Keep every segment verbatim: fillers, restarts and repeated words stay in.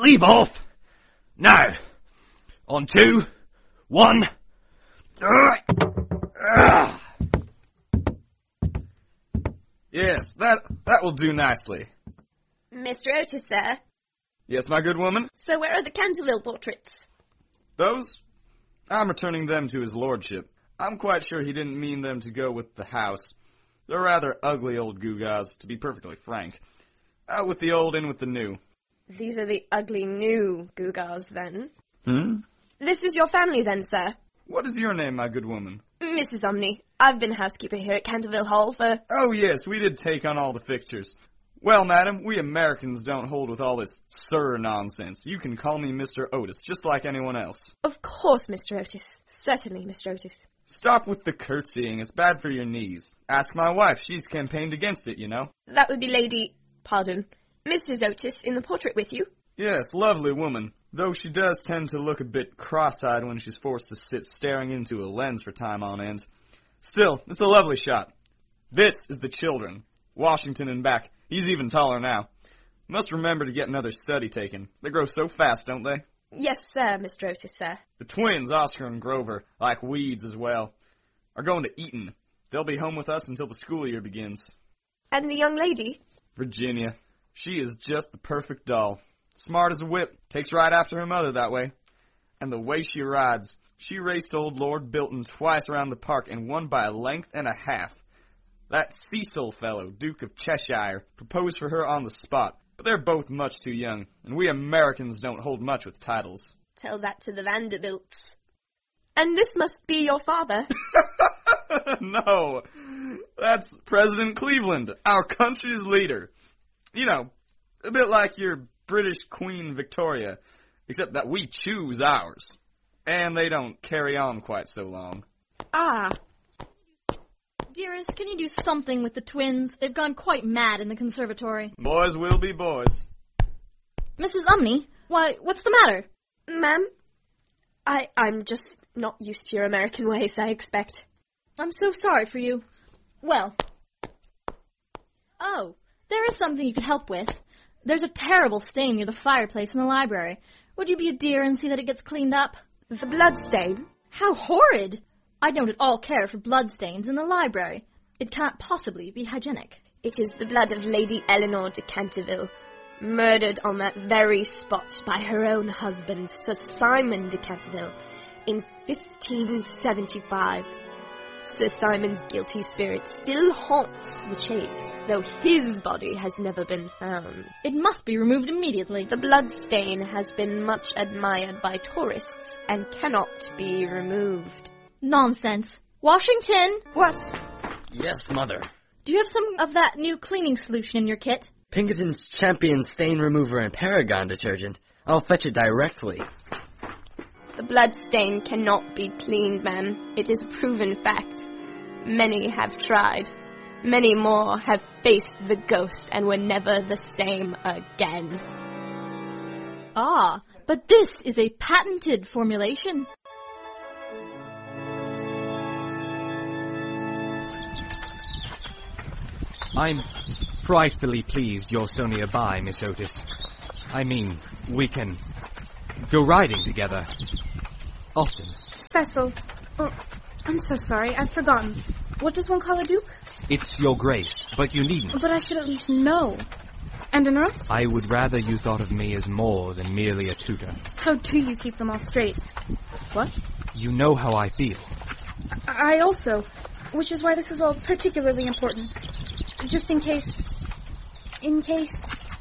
leave off. Now. On two, one. Yes, that that will do nicely. Mister Otis, sir. Yes, my good woman? So where are the Canterville portraits? Those? I'm returning them to his lordship. I'm quite sure he didn't mean them to go with the house. They're rather ugly old gewgaws, to be perfectly frank. Out with the old, in with the new. These are the ugly new gewgaws, then. Hmm? This is your family, then, sir? What is your name, my good woman? Missus Umney. I've been housekeeper here at Canterville Hall for... Oh, yes, we did take on all the fixtures. Well, madam, we Americans don't hold with all this sir nonsense. You can call me Mister Otis, just like anyone else. Of course, Mister Otis. Certainly, Mister Otis. Stop with the curtsying. It's bad for your knees. Ask my wife. She's campaigned against it, you know. That would be Lady... Pardon. Missus Otis in the portrait with you? Yes, lovely woman. Though she does tend to look a bit cross-eyed when she's forced to sit staring into a lens for time on end. Still, it's a lovely shot. This is the children. Washington and back. He's even taller now. Must remember to get another study taken. They grow so fast, don't they? Yes, sir, Mister Otis, sir. The twins, Oscar and Grover, like weeds as well, are going to Eton. They'll be home with us until the school year begins. And the young lady? Virginia. She is just the perfect doll. Smart as a whip. Takes right after her mother that way. And the way she rides. She raced old Lord Bilton twice around the park and won by a length and a half. That Cecil fellow, Duke of Cheshire, proposed for her on the spot. But they're both much too young, and we Americans don't hold much with titles. Tell that to the Vanderbilts. And this must be your father. No, that's President Cleveland, our country's leader. You know, a bit like your British Queen Victoria, except that we choose ours. And they don't carry on quite so long. Ah. Dearest, can you do something with the twins? They've gone quite mad in the conservatory. Boys will be boys. Missus Umney, why, what's the matter? Ma'am, I, I'm just not used to your American ways, I expect. I'm so sorry for you. Well. Oh, there is something you could help with. There's a terrible stain near the fireplace in the library. Would you be a dear and see that it gets cleaned up? The blood stain? How horrid! I don't at all care for bloodstains in the library. It can't possibly be hygienic. It is the blood of Lady Eleanor de Canterville, murdered on that very spot by her own husband, Sir Simon de Canterville, in fifteen seventy-five. Sir Simon's guilty spirit still haunts the chase, though his body has never been found. It must be removed immediately. The blood stain has been much admired by tourists and cannot be removed. Nonsense. Washington! What? Yes, Mother. Do you have some of that new cleaning solution in your kit? Pinkerton's Champion Stain Remover and Paragon detergent. I'll fetch it directly. The blood stain cannot be cleaned, ma'am. It is a proven fact. Many have tried. Many more have faced the ghost and were never the same again. Ah, but this is a patented formulation. I'm frightfully pleased you're so nearby, Miss Otis. I mean, we can go riding together. Often. Cecil. Oh, I'm so sorry. I've forgotten. What does one call a duke? It's your grace, but you needn't. But I should at least know. And an earl? I would rather you thought of me as more than merely a tutor. How do you keep them all straight? What? You know how I feel. I also, which is why this is all particularly important. Just in case... In case...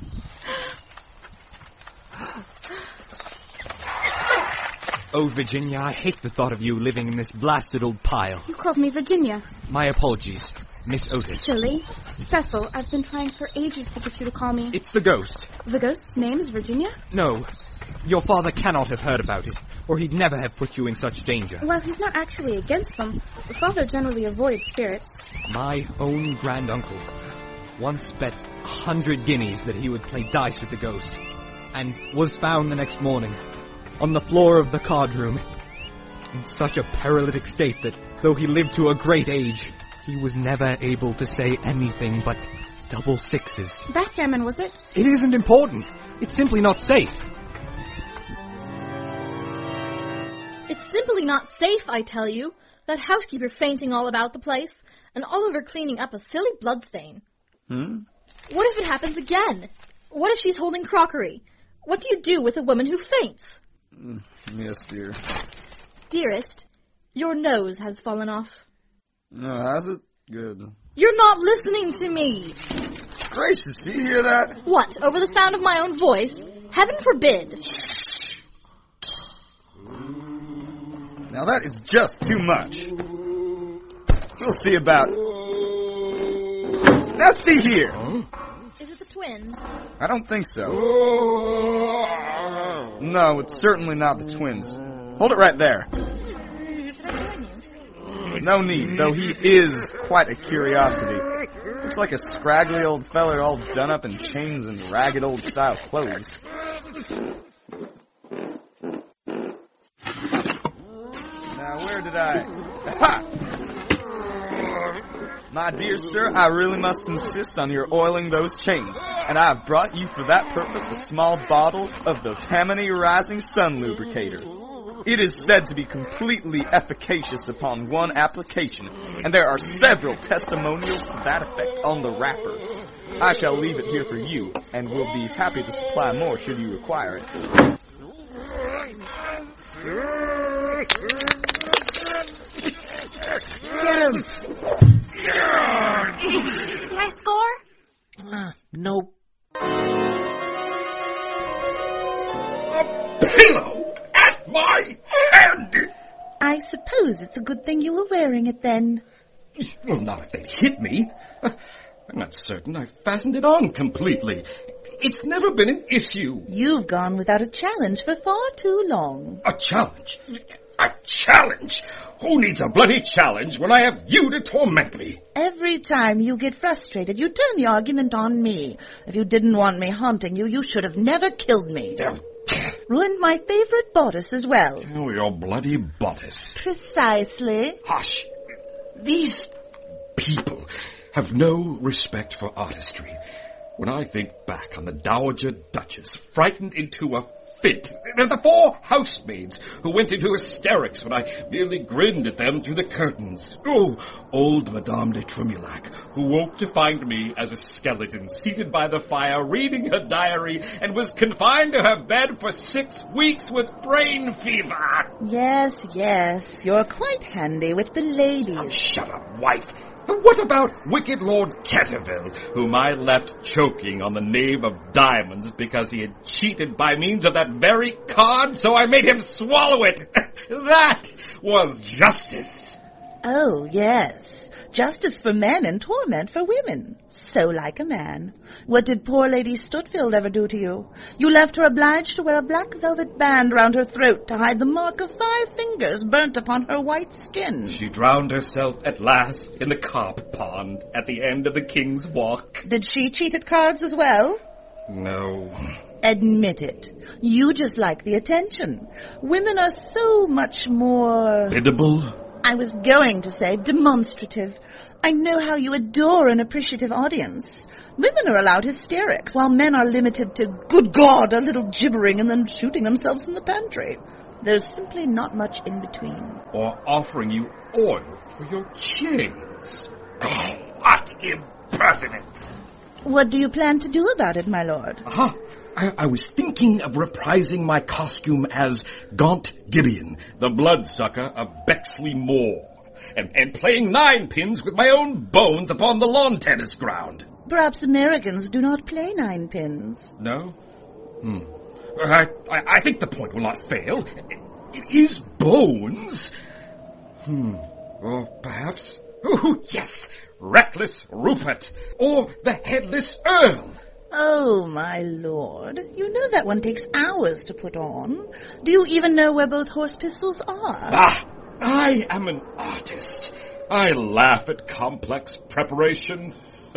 Oh, Virginia, I hate the thought of you living in this blasted old pile. You called me Virginia. My apologies, Miss Otis. Silly. Cecil, I've been trying for ages to get you to call me. It's the ghost. The ghost's name is Virginia? No. Your father cannot have heard about it, or he'd never have put you in such danger. Well, he's not actually against them. The father generally avoids spirits. My own granduncle once bet a hundred guineas that he would play dice with the ghost, and was found the next morning on the floor of the card room in such a paralytic state that, though he lived to a great age, he was never able to say anything but double sixes. Backgammon, was it? It isn't important. It's simply not safe. It's simply not safe, I tell you. That housekeeper fainting all about the place, and Oliver cleaning up a silly bloodstain. Hmm? What if it happens again? What if she's holding crockery? What do you do with a woman who faints? Mm, yes, dear. Dearest, your nose has fallen off. No, has it? Good. You're not listening to me. Gracious, do you hear that? What, over the sound of my own voice? Heaven forbid. Now that is just too much. We'll see about... Now see here. Is it the twins? I don't think so. No, it's certainly not the twins. Hold it right there. Should I join you? No need, though he is quite a curiosity. Looks like a scraggly old feller all done up in chains and ragged old style clothes. Now where did I... Ha! My dear sir, I really must insist on your oiling those chains, and I have brought you for that purpose a small bottle of the Tammany Rising Sun Lubricator. It is said to be completely efficacious upon one application, and there are several testimonials to that effect on the wrapper. I shall leave it here for you, and will be happy to supply more should you require it. Get him! Did I score? Uh, nope. A pillow at my head! I suppose it's a good thing you were wearing it then. Well, not if they'd hit me. Uh, I'm not certain I fastened it on completely. It's never been an issue. You've gone without a challenge for far too long. A challenge? A challenge? Who needs a bloody challenge when I have you to torment me? Every time you get frustrated, you turn the argument on me. If you didn't want me haunting you, you should have never killed me. Ruined my favorite bodice as well. Oh, your bloody bodice. Precisely. Hush. These people have no respect for artistry. When I think back on the Dowager Duchess, frightened into a fit, the four housemaids who went into hysterics when I merely grinned at them through the curtains. Oh, old Madame de Tremulac, who woke to find me as a skeleton seated by the fire reading her diary and was confined to her bed for six weeks with brain fever. Yes, yes, you're quite handy with the ladies. Oh, shut up, wife. What about wicked Lord Canterville, whom I left choking on the knave of diamonds because he had cheated by means of that very card, so I made him swallow it? That was justice. Oh, yes. Justice for men and torment for women. So like a man. What did poor Lady Stutfield ever do to you? You left her obliged to wear a black velvet band round her throat to hide the mark of five fingers burnt upon her white skin. She drowned herself at last in the carp pond at the end of the King's Walk. Did she cheat at cards as well? No. Admit it. You just like the attention. Women are so much more... Biddable? I was going to say demonstrative. I know how you adore an appreciative audience. Women are allowed hysterics, while men are limited to, good God, a little gibbering and then shooting themselves in the pantry. There's simply not much in between. Or offering you oil for your chains. Oh, what impertinence! What do you plan to do about it, my lord? Aha! I, I was thinking of reprising my costume as Gaunt Gibeon, the bloodsucker of Bexley Moor, and, and playing nine pins with my own bones upon the lawn tennis ground. Perhaps Americans do not play nine pins. No? Hmm. I, I, I think the point will not fail. It, it is bones. Hmm. Or perhaps... Oh, yes! Reckless Rupert, or the Headless Earl. Oh, my lord. You know that one takes hours to put on. Do you even know where both horse pistols are? Ah, I am an artist. I laugh at complex preparation.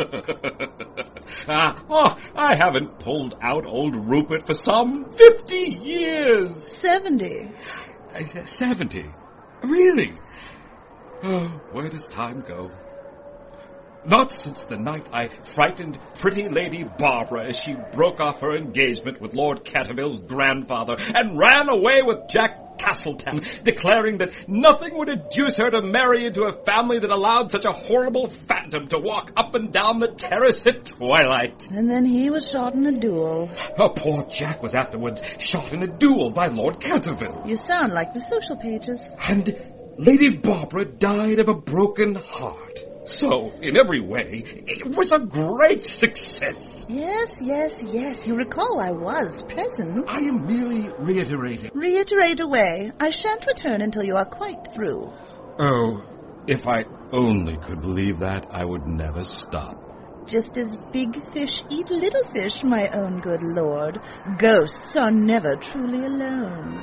ah, oh, I haven't pulled out old Rupert for some fifty years. Seventy. Uh, Seventy? Really? Oh, where does time go? Not since the night I frightened pretty Lady Barbara as she broke off her engagement with Lord Canterville's grandfather and ran away with Jack Castletown, declaring that nothing would induce her to marry into a family that allowed such a horrible phantom to walk up and down the terrace at twilight. And then he was shot in a duel. Her poor Jack was afterwards shot in a duel by Lord Canterville. You sound like the social pages. And Lady Barbara died of a broken heart. So, in every way, it was a great success. Yes, yes, yes. You recall I was present. I am merely reiterating. Reiterate away. I shan't return until you are quite through. Oh, if I only could believe that, I would never stop. Just as big fish eat little fish, my own good lord. Ghosts are never truly alone.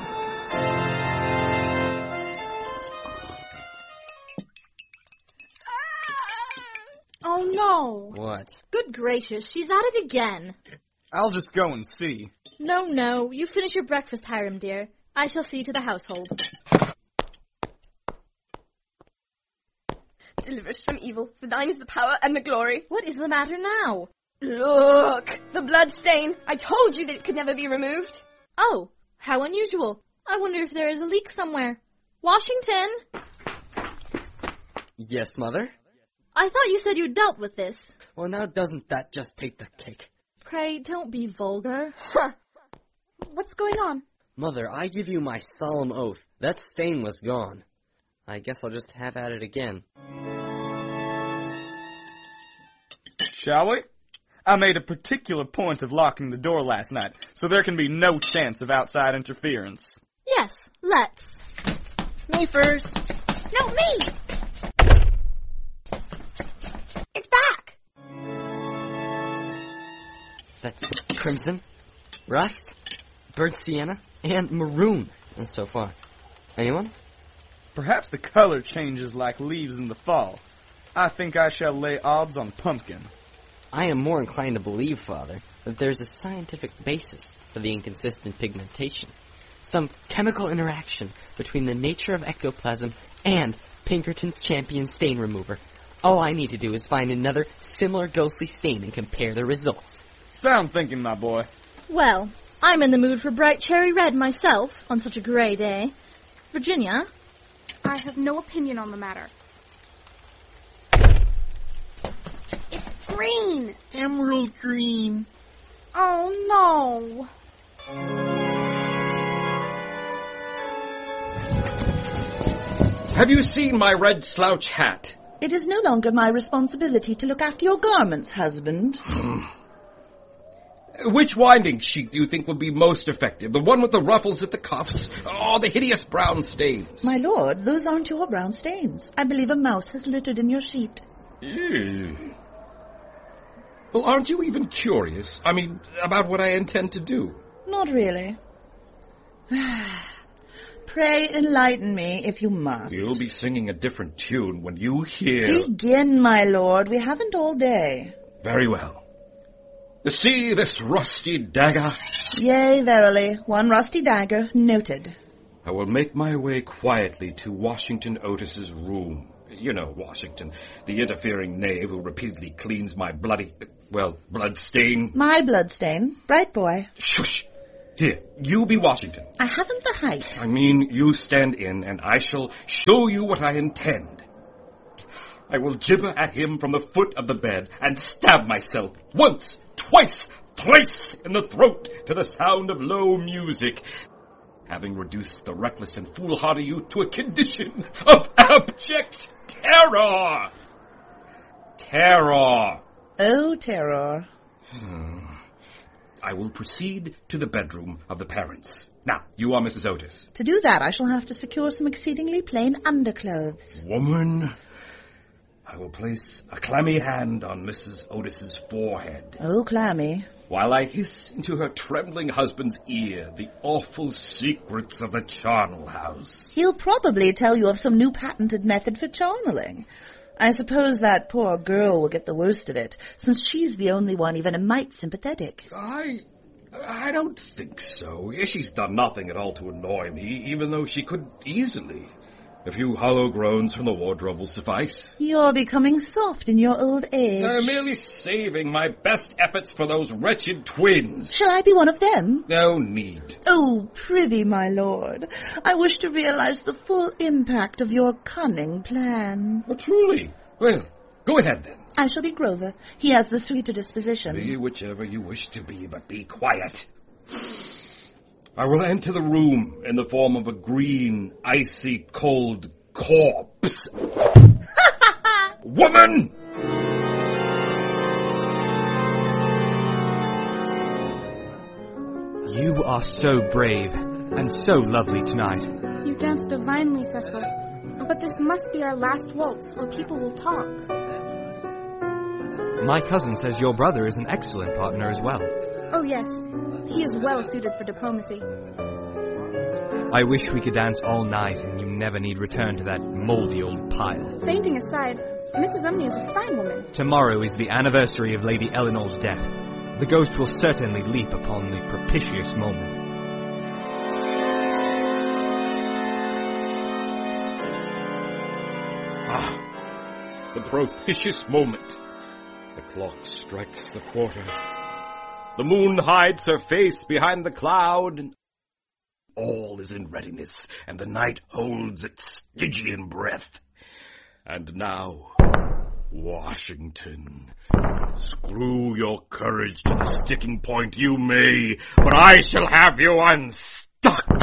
Oh, no. What? Good gracious, she's at it again. I'll just go and see. No, no, you finish your breakfast, Hiram, dear. I shall see to the household. Deliver us from evil, for thine is the power and the glory. What is the matter now? Look, the blood stain. I told you that it could never be removed. Oh, how unusual. I wonder if there is a leak somewhere. Washington! Yes, Mother? I thought you said you dealt with this. Well, now doesn't that just take the cake? Pray, don't be vulgar. Huh. What's going on? Mother, I give you my solemn oath. That stain was gone. I guess I'll just have at it again. Shall we? I made a particular point of locking the door last night, so there can be no chance of outside interference. Yes, let's. Me first. No, me! It's back! That's crimson, rust, burnt sienna, and maroon, and so far. Anyone? Perhaps the color changes like leaves in the fall. I think I shall lay odds on pumpkin. I am more inclined to believe, Father, that there's a scientific basis for the inconsistent pigmentation. Some chemical interaction between the nature of ectoplasm and Pinkerton's champion stain remover. All I need to do is find another similar ghostly stain and compare the results. Sound thinking, my boy. Well, I'm in the mood for bright cherry red myself on such a gray day. Virginia? I have no opinion on the matter. It's green! Emerald green. Oh, no. Have you seen my red slouch hat? It is no longer my responsibility to look after your garments, husband. Which winding sheet do you think would be most effective? The one with the ruffles at the cuffs, or the hideous brown stains? My lord, those aren't your brown stains. I believe a mouse has littered in your sheet. Ew. Well, aren't you even curious? I mean, about what I intend to do? Not really. Pray enlighten me if you must. You'll be singing a different tune when you hear... Begin, my lord. We haven't all day. Very well. See this rusty dagger? Yea, verily. One rusty dagger. Noted. I will make my way quietly to Washington Otis's room. You know Washington, the interfering knave who repeatedly cleans my bloody, well, blood stain. My blood stain. Bright boy. Shush! Here, you be Washington. I haven't the height. I mean, you stand in, and I shall show you what I intend. I will gibber at him from the foot of the bed and stab myself once, twice, thrice in the throat to the sound of low music, having reduced the reckless and foolhardy youth to a condition of abject terror. Terror. Oh, terror. I will proceed to the bedroom of the parents. Now, you are Missus Otis. To do that, I shall have to secure some exceedingly plain underclothes. Woman, I will place a clammy hand on Missus Otis's forehead. Oh, clammy. While I hiss into her trembling husband's ear the awful secrets of the charnel house. He'll probably tell you of some new patented method for charneling. I suppose that poor girl will get the worst of it, since she's the only one even a mite sympathetic. I... I don't think so. She's done nothing at all to annoy me, even though she could easily. A few hollow groans from the wardrobe will suffice. You're becoming soft in your old age. I'm merely saving my best efforts for those wretched twins. Shall I be one of them? No need. Oh, prithee, my lord. I wish to realize the full impact of your cunning plan. Oh, truly? Well, go ahead then. I shall be Grover. He has the sweeter disposition. Be whichever you wish to be, but be quiet. I will enter the room in the form of a green, icy, cold corpse. Woman! You are so brave and so lovely tonight. You dance divinely, Cecil. But this must be our last waltz, or people will talk. My cousin says your brother is an excellent partner as well. Oh, yes. He is well suited for diplomacy. I wish we could dance all night and you never need return to that moldy old pile. Fainting aside, Missus Umney is a fine woman. Tomorrow is the anniversary of Lady Eleanor's death. The ghost will certainly leap upon the propitious moment. Ah, the propitious moment. The clock strikes the quarter. The moon hides her face behind the cloud, and all is in readiness, and the night holds its Stygian breath. And now, Washington, screw your courage to the sticking point you may, but I shall have you unstuck.